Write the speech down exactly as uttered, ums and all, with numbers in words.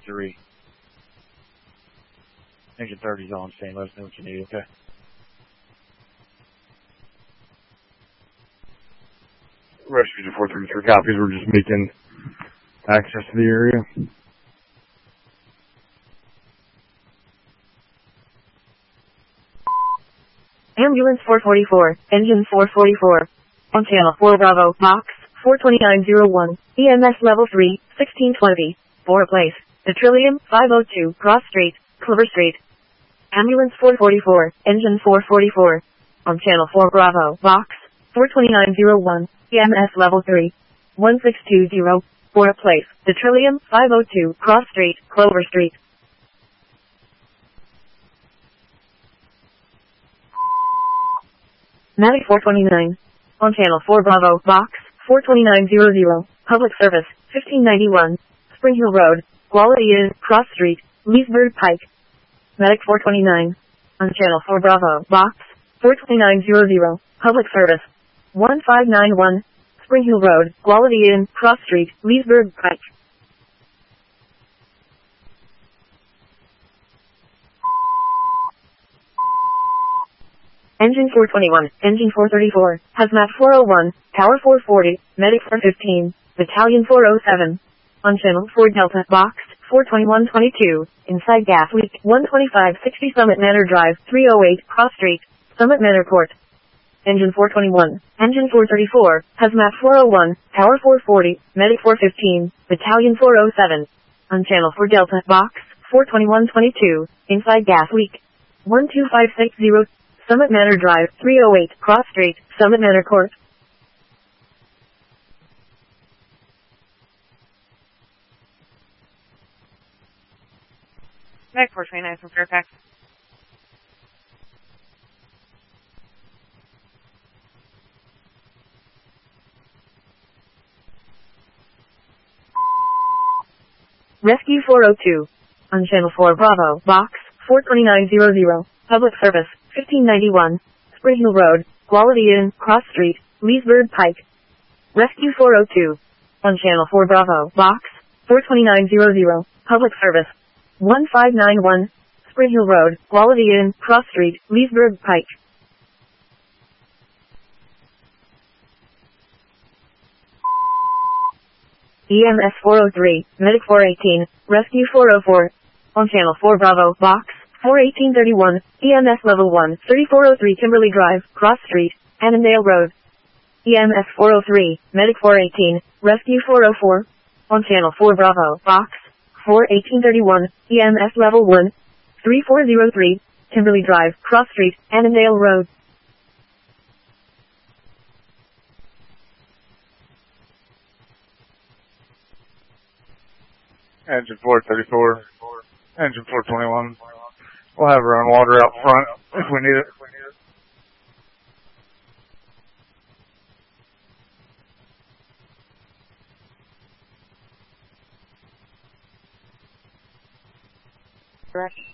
three. Engine thirty's on, Shane. Let us know what you need, okay? Rescue four three three copies. We're just making access to the area. Ambulance four forty-four, engine four forty-four. On channel four Bravo, box four two nine zero one, E M S level three, sixteen twenty. For a place, the Trillium, five oh two, Cross Street, Clover Street. Ambulance four forty-four, engine four forty-four. On channel four Bravo, box four two nine zero one, E M S level three, one six two zero. For a place, the Trillium, five oh two, Cross Street, Clover Street. Matic four twenty-nine. On channel four Bravo, box four two nine zero zero. Public service, fifteen ninety-one. Spring Hill Road, Quality Inn, Cross Street, Leesburg Pike. Medic four twenty-nine. On channel four Bravo, box four two nine zero zero. Public service, one five nine one. Spring Hill Road, Quality Inn, Cross Street, Leesburg Pike. Engine four twenty-one, Engine four thirty-four, Hazmat four oh one, Tower four forty, Medic four fifteen, Battalion four oh seven. On channel four Delta, box four twenty-one twenty-two, inside gas leak, one twenty-five sixty Summit Manor Drive, three oh eight, Cross Street, Summit Manor Court. Engine four twenty-one, Engine four thirty-four, Hazmat four oh one, Tower four forty, Medic four fifteen, Battalion four oh seven. On channel four Delta, box four twenty-one twenty-two, inside gas leak, one two five six zero, Summit Manor Drive, three oh eight, Cross Street, Summit Manor Court. Medic four twenty-nine from Fairfax. Rescue four oh two. On channel four Bravo, box four two nine zero zero. Public service, fifteen ninety-one. Spring Hill Road, Quality Inn, Cross Street, Leesburg Pike. Rescue four oh two. On channel four Bravo, box four two nine zero zero. Public service, one five nine one. Spring Hill Road, Quality Inn, Cross Street, Leesburg Pike. E M S four oh three, Medic four eighteen, Rescue four oh four. On channel four Bravo, box four eighteen thirty-one, E M S level one, thirty-four oh three Kimberly Drive, Cross Street, Annandale Road. E M S four oh three, Medic four eighteen, Rescue four oh four. On channel four Bravo, box four eighteen thirty-one, E M S level one, thirty-four oh three, Kimberly Drive, Cross Street, Annandale Road. Engine four thirty-four, Engine four twenty-one. We'll have our own water out front if we need it. Correct.